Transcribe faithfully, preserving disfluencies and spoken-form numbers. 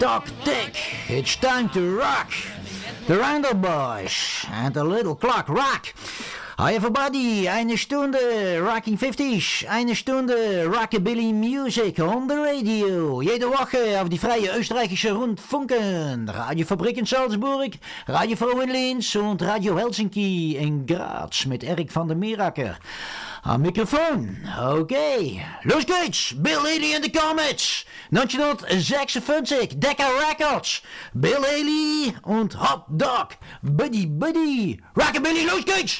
Talk Tick, it's time to rock. The Randall Boys and the Little Clock Rock. Hi everybody, eine Stunde Rocking fifties, eine Stunde Rockabilly Music on the Radio. Jede Woche auf die freie österreichische Rundfunken. Radiofabrik in Salzburg, Radio Froh in Linz und Radio Helsinki in Graz mit Erik van der Meeracker. Am Mikrofon, okay. Los geht's, Bill Haley and the Comets. neunzehnhundertsechsundfünfzig, Decca Records. Bill Haley und Hot Dog. Buddy Buddy. Rockabilly, los geht's.